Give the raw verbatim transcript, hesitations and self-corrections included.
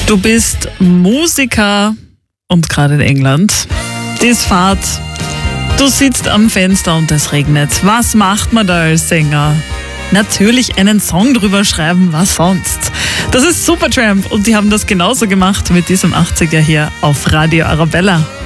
Du bist Musiker und gerade in England. Die ist Fahrt. Du sitzt am Fenster und es regnet. Was macht man da als Sänger? Natürlich einen Song drüber schreiben, was sonst? Das ist Supertramp und die haben das genauso gemacht mit diesem achtziger hier auf Radio Arabella.